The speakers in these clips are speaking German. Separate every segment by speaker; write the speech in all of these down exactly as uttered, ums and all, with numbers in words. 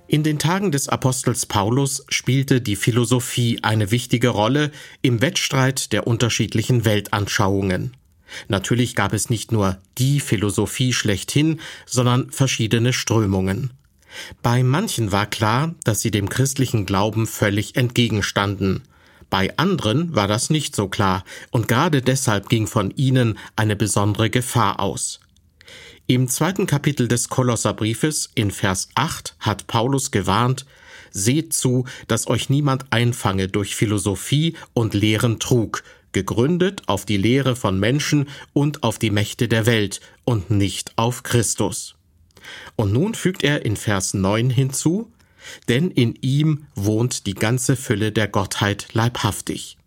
Speaker 1: In den Tagen des Apostels Paulus spielte die Philosophie eine wichtige Rolle im Wettstreit der unterschiedlichen Weltanschauungen. Natürlich gab es nicht nur die Philosophie schlechthin, sondern verschiedene Strömungen. Bei manchen war klar, dass sie dem christlichen Glauben völlig entgegenstanden. Bei anderen war das nicht so klar, und gerade deshalb ging von ihnen eine besondere Gefahr aus. Im zweiten Kapitel des Kolosserbriefes in Vers acht hat Paulus gewarnt: Seht zu, dass euch niemand einfange durch Philosophie und leeren Trug, gegründet auf die Lehre von Menschen und auf die Mächte der Welt und nicht auf Christus. Und nun fügt er in Vers neun hinzu: Denn in ihm wohnt die ganze Fülle der Gottheit leibhaftig.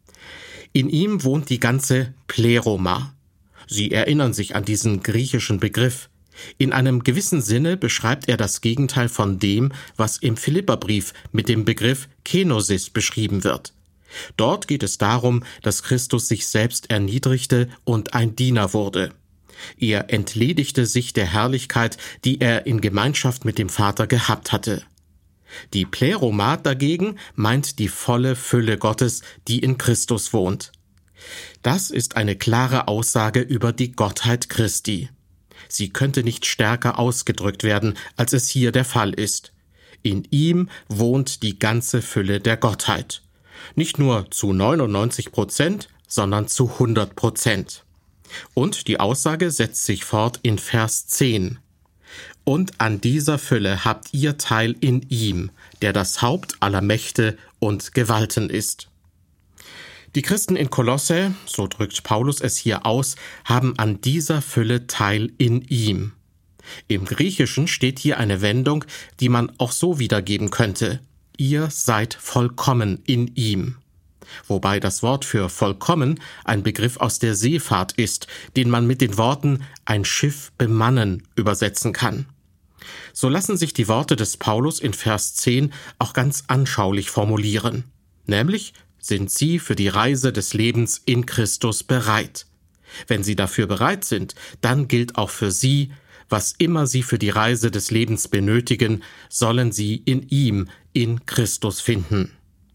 Speaker 1: In ihm wohnt die ganze Pleroma. Sie erinnern sich an diesen griechischen Begriff. In einem gewissen Sinne beschreibt er das Gegenteil von dem, was im Philipperbrief mit dem Begriff Kenosis beschrieben wird. Dort geht es darum, dass Christus sich selbst erniedrigte und ein Diener wurde. Er entledigte sich der Herrlichkeit, die er in Gemeinschaft mit dem Vater gehabt hatte. Die Pleroma dagegen meint die volle Fülle Gottes, die in Christus wohnt. Das ist eine klare Aussage über die Gottheit Christi. Sie könnte nicht stärker ausgedrückt werden, als es hier der Fall ist. In ihm wohnt die ganze Fülle der Gottheit. Nicht nur zu neunundneunzig Prozent, sondern zu hundert Prozent. Und die Aussage setzt sich fort in Vers zehn. Und an dieser Fülle habt ihr Teil in ihm, der das Haupt aller Mächte und Gewalten ist. Die Christen in Kolosse, so drückt Paulus es hier aus, haben an dieser Fülle Teil in ihm. Im Griechischen steht hier eine Wendung, die man auch so wiedergeben könnte: Ihr seid vollkommen in ihm. Wobei das Wort für vollkommen ein Begriff aus der Seefahrt ist, den man mit den Worten ein Schiff bemannen übersetzen kann. So lassen sich die Worte des Paulus in Vers zehn auch ganz anschaulich formulieren. Nämlich: Sind sie für die Reise des Lebens in Christus bereit? Wenn sie dafür bereit sind, dann gilt auch für sie: Was immer sie für die Reise des Lebens benötigen, sollen sie in ihm, in Christus finden.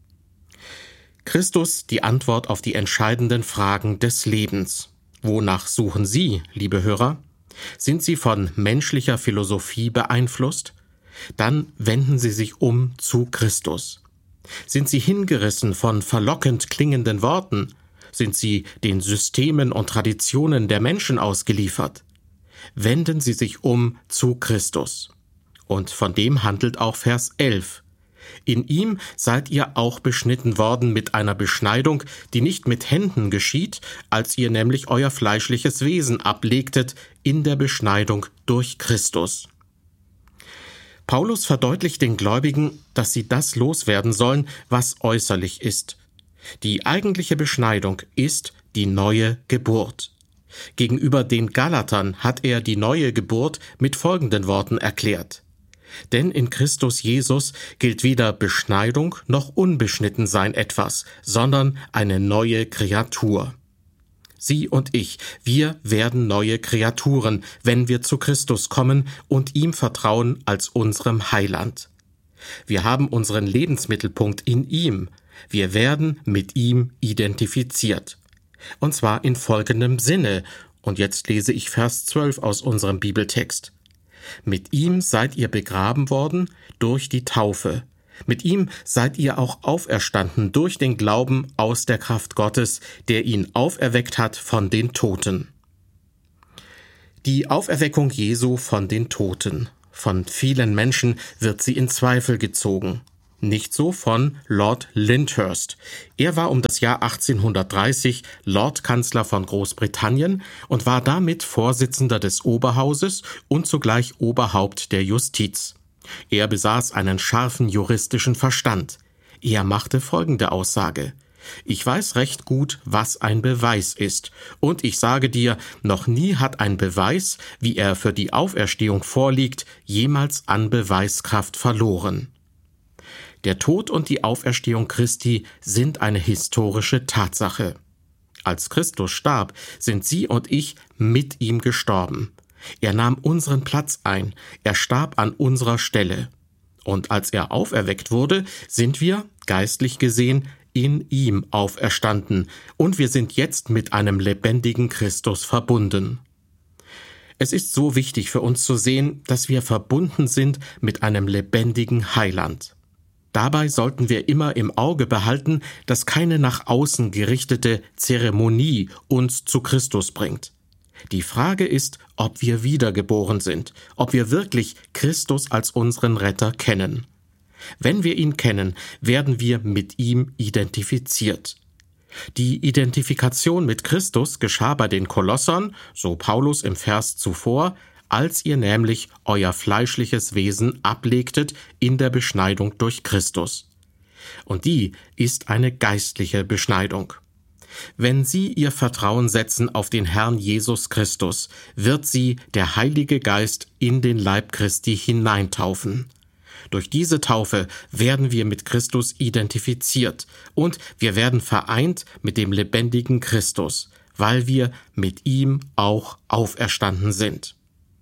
Speaker 1: Christus, die Antwort auf die entscheidenden Fragen des Lebens. Wonach suchen Sie, liebe Hörer? Sind Sie von menschlicher Philosophie beeinflusst? Dann wenden Sie sich um zu Christus. Sind Sie hingerissen von verlockend klingenden Worten? Sind Sie den Systemen und Traditionen der Menschen ausgeliefert? Wenden Sie sich um zu Christus. Und von dem handelt auch Vers elf. In ihm seid ihr auch beschnitten worden mit einer Beschneidung, die nicht mit Händen geschieht, als ihr nämlich euer fleischliches Wesen ablegtet in der Beschneidung durch Christus. Paulus verdeutlicht den Gläubigen, dass sie das loswerden sollen, was äußerlich ist. Die eigentliche Beschneidung ist die neue Geburt. Gegenüber den Galatern hat er die neue Geburt mit folgenden Worten erklärt: Denn in Christus Jesus gilt weder Beschneidung noch Unbeschnittensein etwas, sondern eine neue Kreatur. Sie und ich, wir werden neue Kreaturen, wenn wir zu Christus kommen und ihm vertrauen als unserem Heiland. Wir haben unseren Lebensmittelpunkt in ihm. Wir werden mit ihm identifiziert. Und zwar in folgendem Sinne, und jetzt lese ich Vers zwölf aus unserem Bibeltext. Mit ihm seid ihr begraben worden durch die Taufe. Mit ihm seid ihr auch auferstanden durch den Glauben aus der Kraft Gottes, der ihn auferweckt hat von den Toten. Die Auferweckung Jesu von den Toten. Von vielen Menschen wird sie in Zweifel gezogen. Nicht so von Lord Lyndhurst. Er war um das Jahr achtzehnhundertdreißig Lordkanzler von Großbritannien und war damit Vorsitzender des Oberhauses und zugleich Oberhaupt der Justiz. Er besaß einen scharfen juristischen Verstand. Er machte folgende Aussage: Ich weiß recht gut, was ein Beweis ist, und ich sage dir, noch nie hat ein Beweis, wie er für die Auferstehung vorliegt, jemals an Beweiskraft verloren. Der Tod und die Auferstehung Christi sind eine historische Tatsache. Als Christus starb, sind Sie und ich mit ihm gestorben. Er nahm unseren Platz ein, er starb an unserer Stelle. Und als er auferweckt wurde, sind wir, geistlich gesehen, in ihm auferstanden und wir sind jetzt mit einem lebendigen Christus verbunden. Es ist so wichtig für uns zu sehen, dass wir verbunden sind mit einem lebendigen Heiland. Dabei sollten wir immer im Auge behalten, dass keine nach außen gerichtete Zeremonie uns zu Christus bringt. Die Frage ist, ob wir wiedergeboren sind, ob wir wirklich Christus als unseren Retter kennen. Wenn wir ihn kennen, werden wir mit ihm identifiziert. Die Identifikation mit Christus geschah bei den Kolossern, so Paulus im Vers zuvor, als ihr nämlich euer fleischliches Wesen ablegtet in der Beschneidung durch Christus. Und die ist eine geistliche Beschneidung. Wenn Sie Ihr Vertrauen setzen auf den Herrn Jesus Christus, wird Sie der Heilige Geist in den Leib Christi hineintaufen. Durch diese Taufe werden wir mit Christus identifiziert und wir werden vereint mit dem lebendigen Christus, weil wir mit ihm auch auferstanden sind.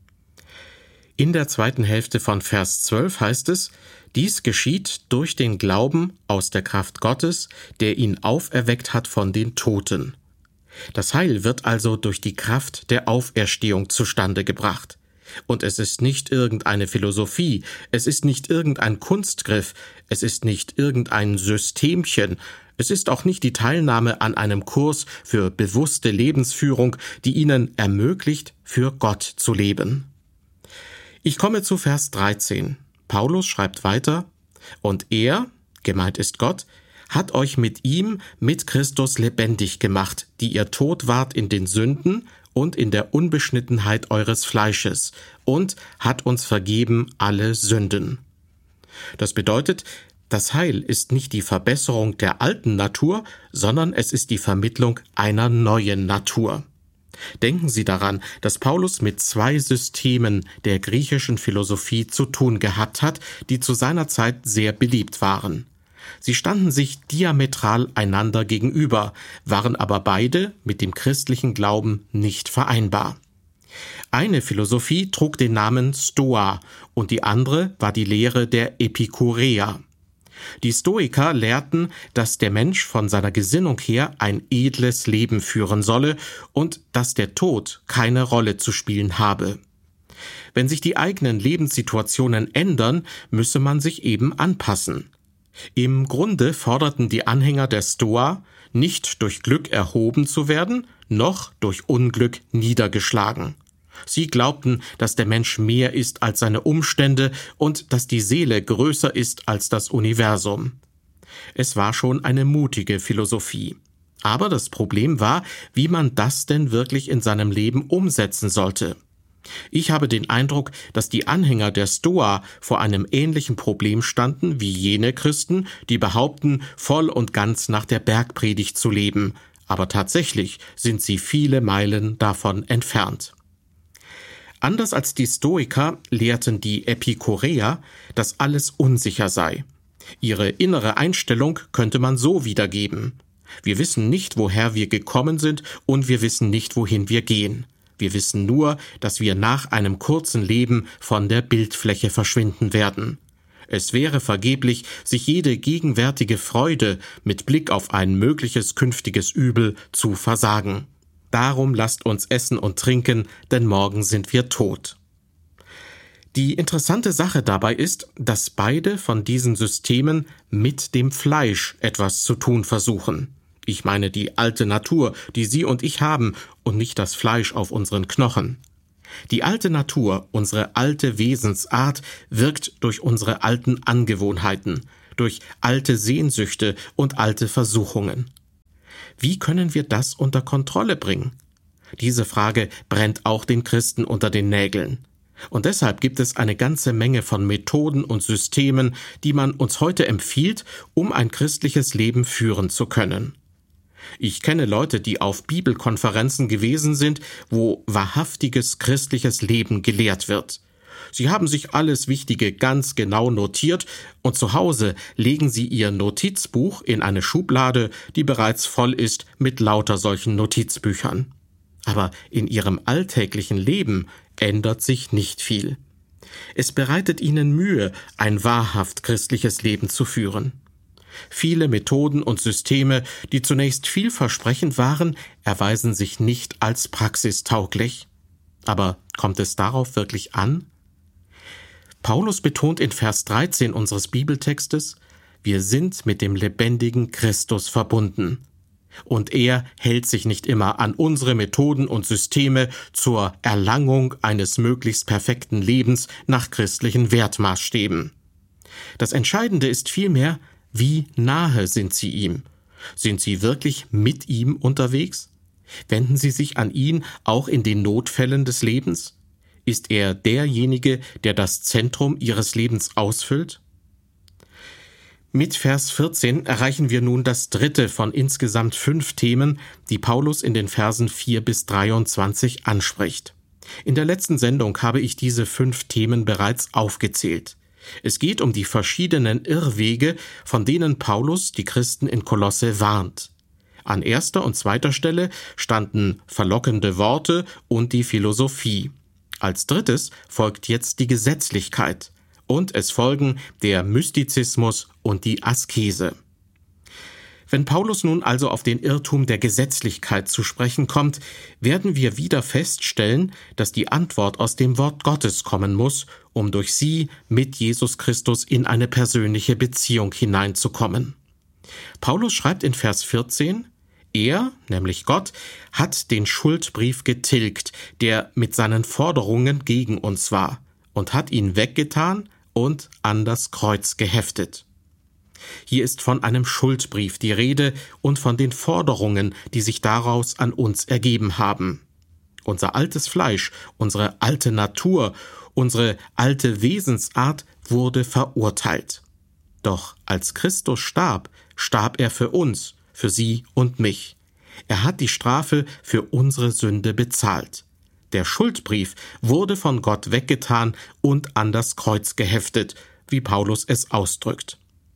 Speaker 1: In der zweiten Hälfte von Vers zwölf heißt es, dies geschieht durch den Glauben aus der Kraft Gottes, der ihn auferweckt hat von den Toten. Das Heil wird also durch die Kraft der Auferstehung zustande gebracht. Und es ist nicht irgendeine Philosophie, es ist nicht irgendein Kunstgriff, es ist nicht irgendein Systemchen, es ist auch nicht die Teilnahme an einem Kurs für bewusste Lebensführung, die Ihnen ermöglicht, für Gott zu leben. Ich komme zu Vers dreizehn. Paulus schreibt weiter, und er, gemeint ist Gott, hat euch mit ihm, mit Christus lebendig gemacht, die ihr tot wart in den Sünden und in der Unbeschnittenheit eures Fleisches und hat uns vergeben alle Sünden. Das bedeutet, das Heil ist nicht die Verbesserung der alten Natur, sondern es ist die Vermittlung einer neuen Natur. Denken Sie daran, dass Paulus mit zwei Systemen der griechischen Philosophie zu tun gehabt hat, die zu seiner Zeit sehr beliebt waren. Sie standen sich diametral einander gegenüber, waren aber beide mit dem christlichen Glauben nicht vereinbar. Eine Philosophie trug den Namen Stoa und die andere war die Lehre der Epikureer. Die Stoiker lehrten, dass der Mensch von seiner Gesinnung her ein edles Leben führen solle und dass der Tod keine Rolle zu spielen habe. Wenn sich die eigenen Lebenssituationen ändern, müsse man sich eben anpassen. Im Grunde forderten die Anhänger der Stoa, nicht durch Glück erhoben zu werden, noch durch Unglück niedergeschlagen. Sie glaubten, dass der Mensch mehr ist als seine Umstände und dass die Seele größer ist als das Universum. Es war schon eine mutige Philosophie. Aber das Problem war, wie man das denn wirklich in seinem Leben umsetzen sollte. Ich habe den Eindruck, dass die Anhänger der Stoa vor einem ähnlichen Problem standen wie jene Christen, die behaupten, voll und ganz nach der Bergpredigt zu leben, aber tatsächlich sind sie viele Meilen davon entfernt. Anders als die Stoiker lehrten die Epikureer, dass alles unsicher sei. Ihre innere Einstellung könnte man so wiedergeben: Wir wissen nicht, woher wir gekommen sind und wir wissen nicht, wohin wir gehen. Wir wissen nur, dass wir nach einem kurzen Leben von der Bildfläche verschwinden werden. Es wäre vergeblich, sich jede gegenwärtige Freude mit Blick auf ein mögliches künftiges Übel zu versagen. Darum lasst uns essen und trinken, denn morgen sind wir tot. Die interessante Sache dabei ist, dass beide von diesen Systemen mit dem Fleisch etwas zu tun versuchen. Ich meine die alte Natur, die Sie und ich haben, und nicht das Fleisch auf unseren Knochen. Die alte Natur, unsere alte Wesensart, wirkt durch unsere alten Angewohnheiten, durch alte Sehnsüchte und alte Versuchungen. Wie können wir das unter Kontrolle bringen? Diese Frage brennt auch den Christen unter den Nägeln. Und deshalb gibt es eine ganze Menge von Methoden und Systemen, die man uns heute empfiehlt, um ein christliches Leben führen zu können. Ich kenne Leute, die auf Bibelkonferenzen gewesen sind, wo wahrhaftiges christliches Leben gelehrt wird. Sie haben sich alles Wichtige ganz genau notiert und zu Hause legen sie ihr Notizbuch in eine Schublade, die bereits voll ist mit lauter solchen Notizbüchern. Aber in ihrem alltäglichen Leben ändert sich nicht viel. Es bereitet ihnen Mühe, ein wahrhaft christliches Leben zu führen. Viele Methoden und Systeme, die zunächst vielversprechend waren, erweisen sich nicht als praxistauglich. Aber kommt es darauf wirklich an? Paulus betont in Vers dreizehn unseres Bibeltextes: Wir sind mit dem lebendigen Christus verbunden. Und er hält sich nicht immer an unsere Methoden und Systeme zur Erlangung eines möglichst perfekten Lebens nach christlichen Wertmaßstäben. Das Entscheidende ist vielmehr, wie nahe sind Sie ihm? Sind Sie wirklich mit ihm unterwegs? Wenden Sie sich an ihn auch in den Notfällen des Lebens? Ist er derjenige, der das Zentrum Ihres Lebens ausfüllt? Mit Vers vierzehn erreichen wir nun das dritte von insgesamt fünf Themen, die Paulus in den Versen vier bis dreiundzwanzig anspricht. In der letzten Sendung habe ich diese fünf Themen bereits aufgezählt. Es geht um die verschiedenen Irrwege, von denen Paulus die Christen in Kolosse warnt. An erster und zweiter Stelle standen verlockende Worte und die Philosophie. Als drittes folgt jetzt die Gesetzlichkeit und es folgen der Mystizismus und die Askese. Wenn Paulus nun also auf den Irrtum der Gesetzlichkeit zu sprechen kommt, werden wir wieder feststellen, dass die Antwort aus dem Wort Gottes kommen muss, um durch sie mit Jesus Christus in eine persönliche Beziehung hineinzukommen. Paulus schreibt in Vers vierzehn: Er, nämlich Gott, hat den Schuldbrief getilgt, der mit seinen Forderungen gegen uns war, und hat ihn weggetan und an das Kreuz geheftet. Hier ist von einem Schuldbrief die Rede und von den Forderungen, die sich daraus an uns ergeben haben. Unser altes Fleisch, unsere alte Natur, unsere alte Wesensart wurde verurteilt. Doch als Christus starb, starb er für uns, für Sie und mich. Er hat die Strafe für unsere Sünde bezahlt. Der Schuldbrief wurde von Gott weggetan und an das Kreuz geheftet, wie Paulus es ausdrückt.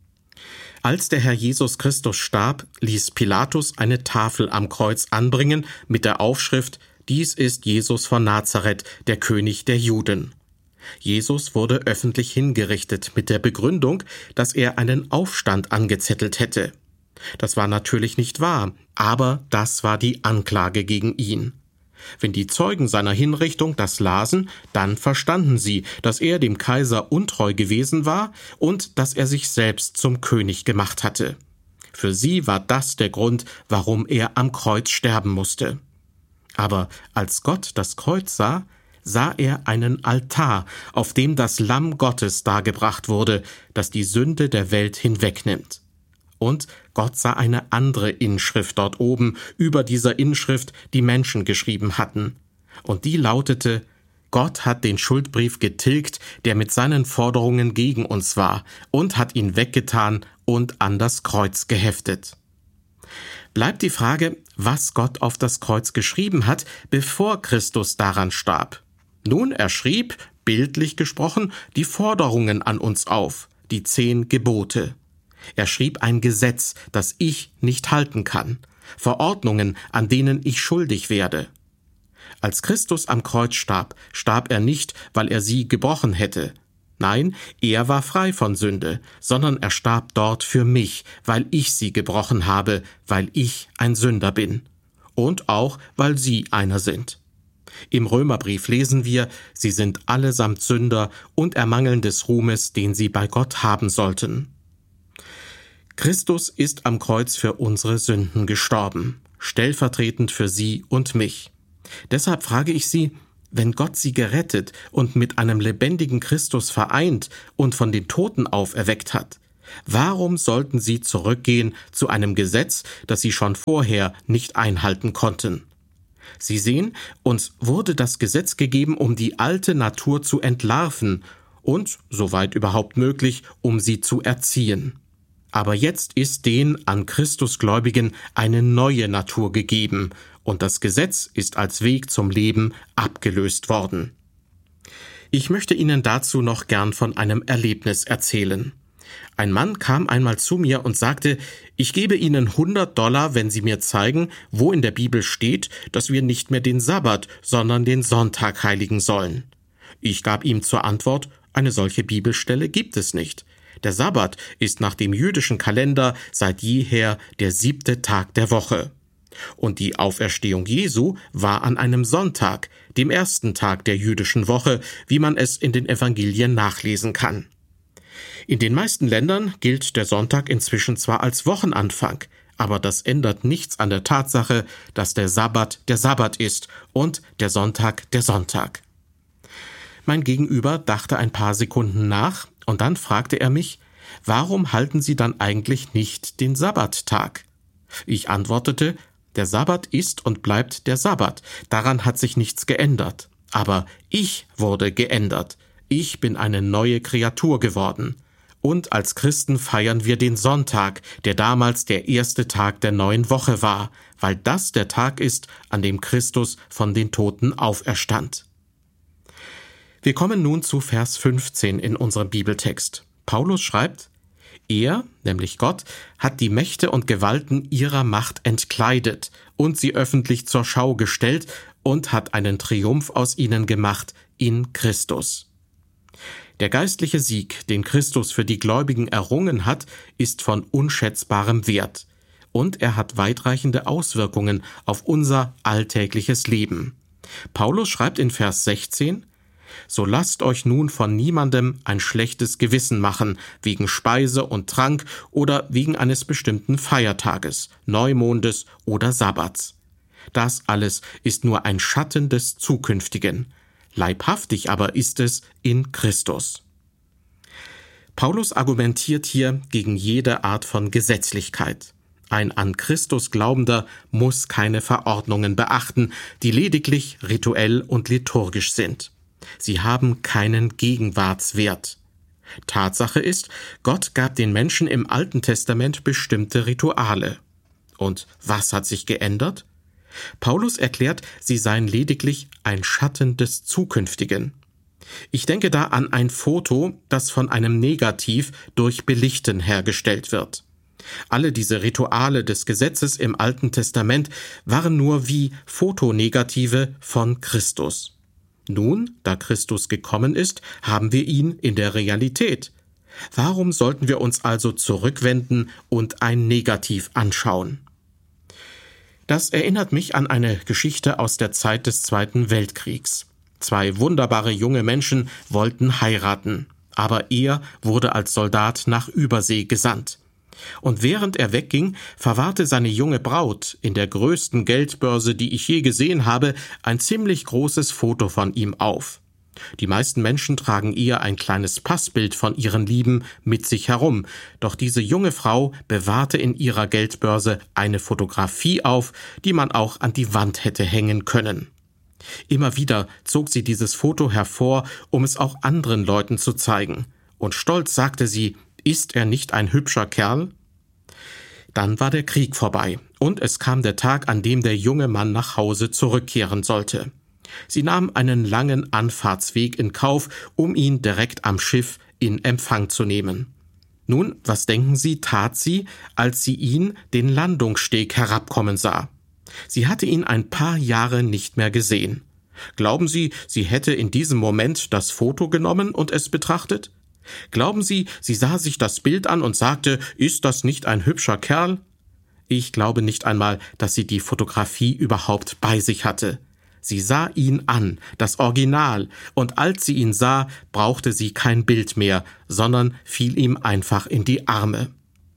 Speaker 1: Als der Herr Jesus Christus starb, ließ Pilatus eine Tafel am Kreuz anbringen mit der Aufschrift: Dies ist Jesus von Nazareth, der König der Juden. Jesus wurde öffentlich hingerichtet mit der Begründung, dass er einen Aufstand angezettelt hätte. Das war natürlich nicht wahr, aber das war die Anklage gegen ihn. Wenn die Zeugen seiner Hinrichtung das lasen, dann verstanden sie, dass er dem Kaiser untreu gewesen war und dass er sich selbst zum König gemacht hatte. Für sie war das der Grund, warum er am Kreuz sterben musste. Aber als Gott das Kreuz sah, sah er einen Altar, auf dem das Lamm Gottes dargebracht wurde, das die Sünde der Welt hinwegnimmt. Und Gott sah eine andere Inschrift dort oben, über dieser Inschrift, die Menschen geschrieben hatten. Und die lautete: Gott hat den Schuldbrief getilgt, der mit seinen Forderungen gegen uns war, und hat ihn weggetan und an das Kreuz geheftet. Bleibt die Frage, was Gott auf das Kreuz geschrieben hat, bevor Christus daran starb. Nun, er schrieb, bildlich gesprochen, die Forderungen an uns auf, die zehn Gebote. Er schrieb ein Gesetz, das ich nicht halten kann, Verordnungen, an denen ich schuldig werde. Als Christus am Kreuz starb, starb er nicht, weil er sie gebrochen hätte. Nein, er war frei von Sünde, sondern er starb dort für mich, weil ich sie gebrochen habe, weil ich ein Sünder bin. Und auch, weil Sie einer sind. Im Römerbrief lesen wir: Sie sind allesamt Sünder und ermangeln des Ruhmes, den sie bei Gott haben sollten. Christus ist am Kreuz für unsere Sünden gestorben, stellvertretend für Sie und mich. Deshalb frage ich Sie: Wenn Gott Sie gerettet und mit einem lebendigen Christus vereint und von den Toten auferweckt hat, warum sollten Sie zurückgehen zu einem Gesetz, das Sie schon vorher nicht einhalten konnten? Sie sehen, uns wurde das Gesetz gegeben, um die alte Natur zu entlarven und, soweit überhaupt möglich, um sie zu erziehen. Aber jetzt ist den an Christus Gläubigen eine neue Natur gegeben und das Gesetz ist als Weg zum Leben abgelöst worden. Ich möchte Ihnen dazu noch gern von einem Erlebnis erzählen. Ein Mann kam einmal zu mir und sagte: Ich gebe Ihnen hundert Dollar, wenn Sie mir zeigen, wo in der Bibel steht, dass wir nicht mehr den Sabbat, sondern den Sonntag heiligen sollen. Ich gab ihm zur Antwort, eine solche Bibelstelle gibt es nicht. Der Sabbat ist nach dem jüdischen Kalender seit jeher der siebte Tag der Woche. Und die Auferstehung Jesu war an einem Sonntag, dem ersten Tag der jüdischen Woche, wie man es in den Evangelien nachlesen kann. In den meisten Ländern gilt der Sonntag inzwischen zwar als Wochenanfang, aber das ändert nichts an der Tatsache, dass der Sabbat der Sabbat ist und der Sonntag der Sonntag. Mein Gegenüber dachte ein paar Sekunden nach und dann fragte er mich, warum halten Sie dann eigentlich nicht den Sabbattag? Ich antwortete, der Sabbat ist und bleibt der Sabbat, daran hat sich nichts geändert. Aber ich wurde geändert, ich bin eine neue Kreatur geworden. Und als Christen feiern wir den Sonntag, der damals der erste Tag der neuen Woche war, weil das der Tag ist, an dem Christus von den Toten auferstand. Wir kommen nun zu Vers fünfzehn in unserem Bibeltext. Paulus schreibt, er, nämlich Gott, hat die Mächte und Gewalten ihrer Macht entkleidet und sie öffentlich zur Schau gestellt und hat einen Triumph aus ihnen gemacht in Christus. Der geistliche Sieg, den Christus für die Gläubigen errungen hat, ist von unschätzbarem Wert. Und er hat weitreichende Auswirkungen auf unser alltägliches Leben. Paulus schreibt in Vers sechzehn, »So lasst euch nun von niemandem ein schlechtes Gewissen machen, wegen Speise und Trank oder wegen eines bestimmten Feiertages, Neumondes oder Sabbats. Das alles ist nur ein Schatten des Zukünftigen. Leibhaftig aber ist es in Christus.« Paulus argumentiert hier gegen jede Art von Gesetzlichkeit. Ein an Christus Glaubender muss keine Verordnungen beachten, die lediglich rituell und liturgisch sind. Sie haben keinen Gegenwartswert. Tatsache ist, Gott gab den Menschen im Alten Testament bestimmte Rituale. Und was hat sich geändert? Paulus erklärt, sie seien lediglich ein Schatten des Zukünftigen. Ich denke da an ein Foto, das von einem Negativ durch Belichten hergestellt wird. Alle diese Rituale des Gesetzes im Alten Testament waren nur wie Fotonegative von Christus. Nun, da Christus gekommen ist, haben wir ihn in der Realität. Warum sollten wir uns also zurückwenden und ein Negativ anschauen? Das erinnert mich an eine Geschichte aus der Zeit des Zweiten Weltkriegs. Zwei wunderbare junge Menschen wollten heiraten, aber er wurde als Soldat nach Übersee gesandt. Und während er wegging, verwahrte seine junge Braut in der größten Geldbörse, die ich je gesehen habe, ein ziemlich großes Foto von ihm auf. Die meisten Menschen tragen eher ein kleines Passbild von ihren Lieben mit sich herum, doch diese junge Frau bewahrte in ihrer Geldbörse eine Fotografie auf, die man auch an die Wand hätte hängen können. Immer wieder zog sie dieses Foto hervor, um es auch anderen Leuten zu zeigen. Und stolz sagte sie, ist er nicht ein hübscher Kerl? Dann war der Krieg vorbei und es kam der Tag, an dem der junge Mann nach Hause zurückkehren sollte. Sie nahm einen langen Anfahrtsweg in Kauf, um ihn direkt am Schiff in Empfang zu nehmen. Nun, was denken Sie, tat sie, als sie ihn den Landungssteg herabkommen sah? Sie hatte ihn ein paar Jahre nicht mehr gesehen. Glauben Sie, sie hätte in diesem Moment das Foto genommen und es betrachtet? Glauben Sie, sie sah sich das Bild an und sagte, ist das nicht ein hübscher Kerl? Ich glaube nicht einmal, dass sie die Fotografie überhaupt bei sich hatte. Sie sah ihn an, das Original, und als sie ihn sah, brauchte sie kein Bild mehr, sondern fiel ihm einfach in die Arme.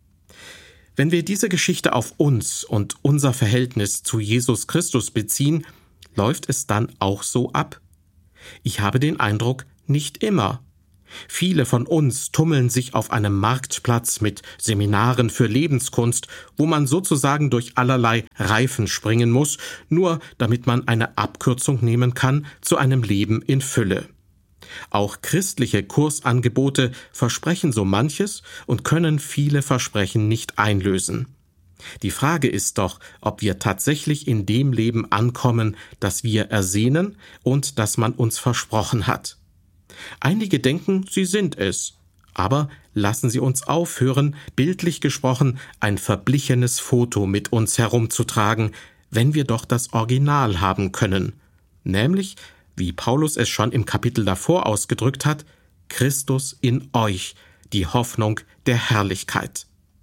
Speaker 1: Wenn wir diese Geschichte auf uns und unser Verhältnis zu Jesus Christus beziehen, läuft es dann auch so ab? Ich habe den Eindruck, nicht immer. Viele von uns tummeln sich auf einem Marktplatz mit Seminaren für Lebenskunst, wo man sozusagen durch allerlei Reifen springen muss, nur damit man eine Abkürzung nehmen kann zu einem Leben in Fülle. Auch christliche Kursangebote versprechen so manches und können viele Versprechen nicht einlösen. Die Frage ist doch, ob wir tatsächlich in dem Leben ankommen, das wir ersehnen und das man uns versprochen hat. Einige denken, sie sind es. Aber lassen Sie uns aufhören, bildlich gesprochen, ein verblichenes Foto mit uns herumzutragen, wenn wir doch das Original haben können. Nämlich, wie Paulus es schon im Kapitel davor ausgedrückt hat, Christus in euch, die Hoffnung der Herrlichkeit.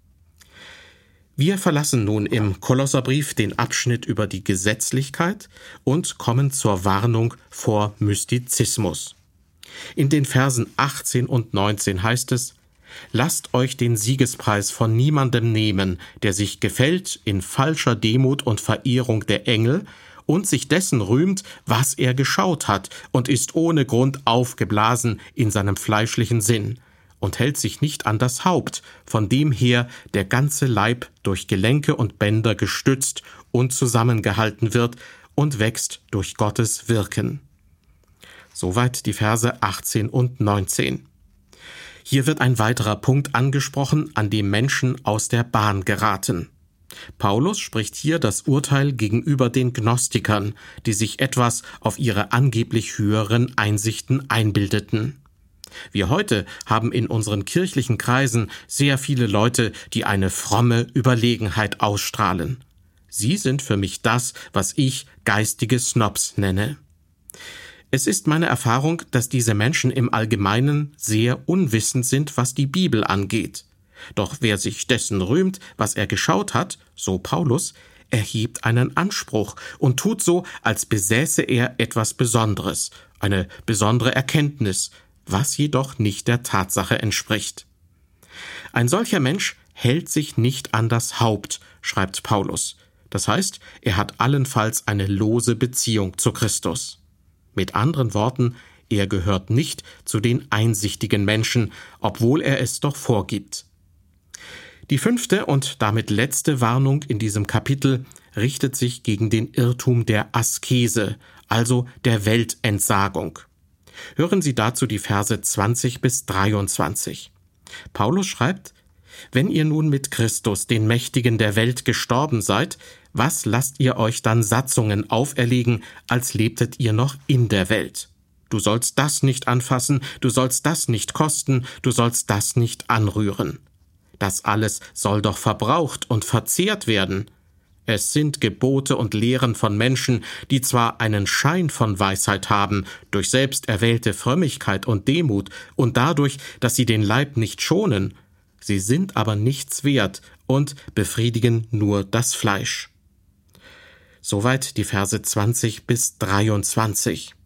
Speaker 1: Wir verlassen nun im Kolosserbrief den Abschnitt über die Gesetzlichkeit und kommen zur Warnung vor Mystizismus. In den Versen achtzehn und neunzehn heißt es: Lasst euch den Siegespreis von niemandem nehmen, der sich gefällt in falscher Demut und Verehrung der Engel und sich dessen rühmt, was er geschaut hat, und ist ohne Grund aufgeblasen in seinem fleischlichen Sinn und hält sich nicht an das Haupt, von dem her der ganze Leib durch Gelenke und Bänder gestützt und zusammengehalten wird und wächst durch Gottes Wirken. Soweit die Verse achtzehn und neunzehn. Hier wird ein weiterer Punkt angesprochen, an dem Menschen aus der Bahn geraten. Paulus spricht hier das Urteil gegenüber den Gnostikern, die sich etwas auf ihre angeblich höheren Einsichten einbildeten. Wir heute haben in unseren kirchlichen Kreisen sehr viele Leute, die eine fromme Überlegenheit ausstrahlen. Sie sind für mich das, was ich geistige Snobs nenne. Es ist meine Erfahrung, dass diese Menschen im Allgemeinen sehr unwissend sind, was die Bibel angeht. Doch wer sich dessen rühmt, was er geschaut hat, so Paulus, erhebt einen Anspruch und tut so, als besäße er etwas Besonderes, eine besondere Erkenntnis, was jedoch nicht der Tatsache entspricht. Ein solcher Mensch hält sich nicht an das Haupt, schreibt Paulus. Das heißt, er hat allenfalls eine lose Beziehung zu Christus. Mit anderen Worten, er gehört nicht zu den einsichtigen Menschen, obwohl er es doch vorgibt. Die fünfte und damit letzte Warnung in diesem Kapitel richtet sich gegen den Irrtum der Askese, also der Weltentsagung. Hören Sie dazu die Verse zwanzig bis dreiundzwanzig. Paulus schreibt: Wenn ihr nun mit Christus, den Mächtigen der Welt, gestorben seid, was lasst ihr euch dann Satzungen auferlegen, als lebtet ihr noch in der Welt? Du sollst das nicht anfassen, du sollst das nicht kosten, du sollst das nicht anrühren. Das alles soll doch verbraucht und verzehrt werden. Es sind Gebote und Lehren von Menschen, die zwar einen Schein von Weisheit haben, durch selbst erwählte Frömmigkeit und Demut und dadurch, dass sie den Leib nicht schonen, sie sind aber nichts wert und befriedigen nur das Fleisch. Soweit die Verse zwanzig bis dreiundzwanzig.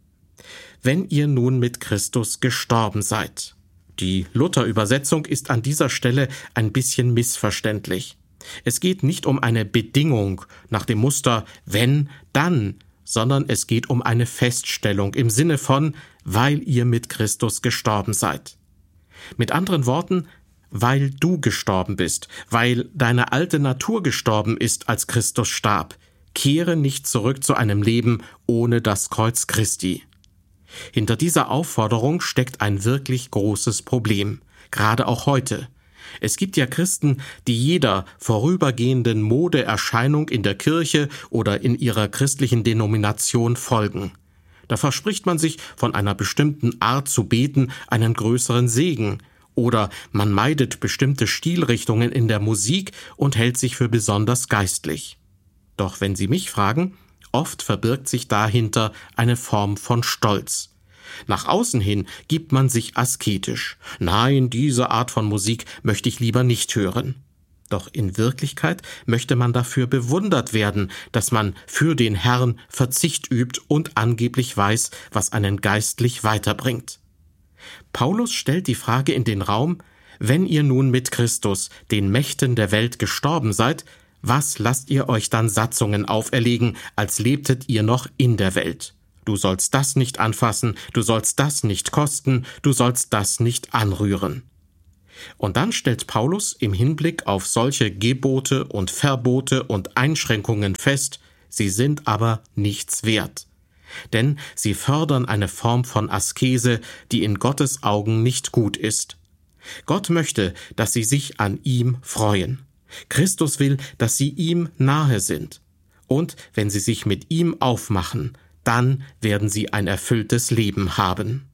Speaker 1: Wenn ihr nun mit Christus gestorben seid. Die Luther-Übersetzung ist an dieser Stelle ein bisschen missverständlich. Es geht nicht um eine Bedingung nach dem Muster wenn, dann, sondern es geht um eine Feststellung im Sinne von, weil ihr mit Christus gestorben seid. Mit anderen Worten, weil du gestorben bist, weil deine alte Natur gestorben ist, als Christus starb. Kehre nicht zurück zu einem Leben ohne das Kreuz Christi. Hinter dieser Aufforderung steckt ein wirklich großes Problem, gerade auch heute. Es gibt ja Christen, die jeder vorübergehenden Modeerscheinung in der Kirche oder in ihrer christlichen Denomination folgen. Da verspricht man sich, von einer bestimmten Art zu beten, einen größeren Segen, oder man meidet bestimmte Stilrichtungen in der Musik und hält sich für besonders geistlich. Doch wenn Sie mich fragen, oft verbirgt sich dahinter eine Form von Stolz. Nach außen hin gibt man sich asketisch. Nein, diese Art von Musik möchte ich lieber nicht hören. Doch in Wirklichkeit möchte man dafür bewundert werden, dass man für den Herrn Verzicht übt und angeblich weiß, was einen geistlich weiterbringt. Paulus stellt die Frage in den Raum: Wenn ihr nun mit Christus, den Mächten der Welt, gestorben seid, was lasst ihr euch dann Satzungen auferlegen, als lebtet ihr noch in der Welt? Du sollst das nicht anfassen, du sollst das nicht kosten, du sollst das nicht anrühren. Und dann stellt Paulus im Hinblick auf solche Gebote und Verbote und Einschränkungen fest, sie sind aber nichts wert. Denn sie fördern eine Form von Askese, die in Gottes Augen nicht gut ist. Gott möchte, dass sie sich an ihm freuen. Christus will, dass sie ihm nahe sind. Und wenn sie sich mit ihm aufmachen, dann werden sie ein erfülltes Leben haben.